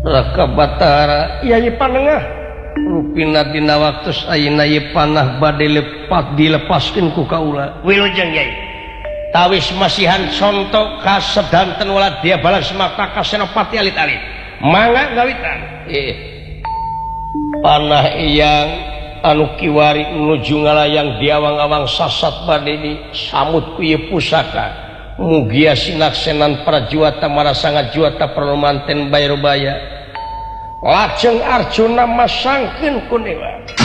Raka Batara Yai Panengah rupina dina waktos ayeuna ieu panah bade dilepaskeun ku kaula. Wilujeng Yai. Tawis masihan conto ka sedanten wala dia balas maka ka senopati alit-alit. Mangga gawitan. Panah iyang anu kiwari nuju ngalayang diawang-awang sasat bade disamut ku ieu pusaka. Mugia sinaksenan prajuata marasanga juata perlumanten bayrubaya. Lajeng Arjuna masangkeun ku dewa.